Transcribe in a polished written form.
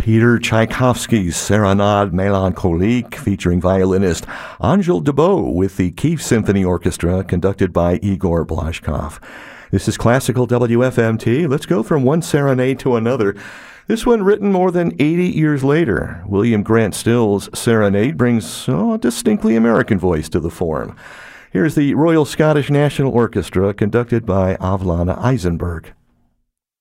Peter Tchaikovsky's Serenade Melancholique, featuring violinist Angel Debow with the Kiev Symphony Orchestra, conducted by Igor Blazhkov. This is Classical WFMT. Let's go from one serenade to another. This one written more than 80 years later. William Grant Still's Serenade brings a distinctly American voice to the form. Here's the Royal Scottish National Orchestra, conducted by Avlana Eisenberg.